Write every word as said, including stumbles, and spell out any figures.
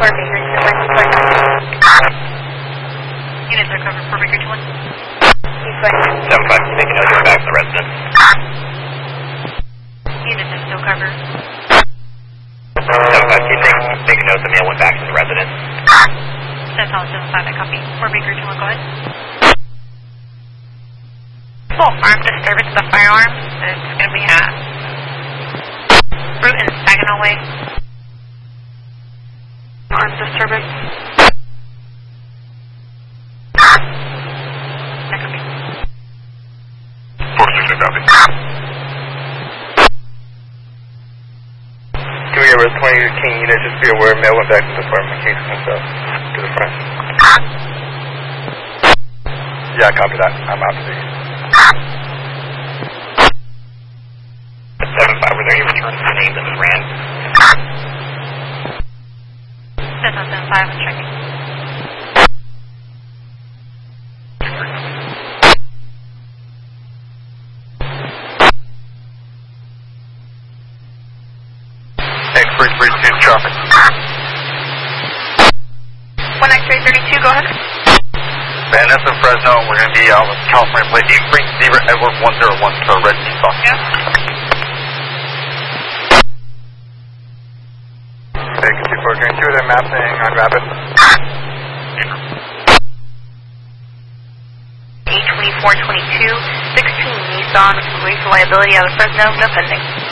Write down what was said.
four Baker two one. Units are covered, four Baker two one. He's going. seven five, making note you're back to the residence. Units are still covered. seven five, keep making, making note the mail went back to the residence. Central seven five, I copy. four Baker two one, go ahead. Full armed disturbance of the firearm. It's going to be at Route and Saginaw Way. Armed disturbance. I copy. four six, I copy. Can we get rid of twenty King unit? Just be aware, mail went back to the department. Case comes up to the front. Yeah, copy that. I'm out today. seven five, were there any returns to the name that was ran? Central seven five, I'm checking. X-ray thirty-two traffic. one X-ray thirty-two, go ahead. Van Ness and Fresno, we're going to be out with California plate. You can bring Zebra Edward one zero one to a red Nissan. Yeah. Big two four, going through the mapping on Rapid. A twenty-four twenty-two, sixteen Nissan, with some race liability out of Fresno, no pending.